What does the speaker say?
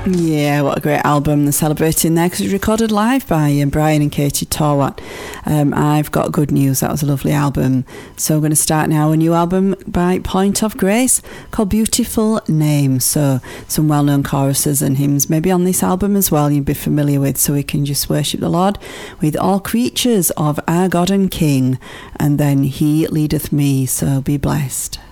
Yeah, what a great album. They're celebrating there because it was recorded live by Brian and Katie Torwat. I've got good news. That was a lovely album. So we're going to start now a new album by Point of Grace called Beautiful Name. So some well-known choruses and hymns maybe on this album as well you'd be familiar with, so we can just worship the Lord with all creatures of our God and King, and then He leadeth me. So be blessed.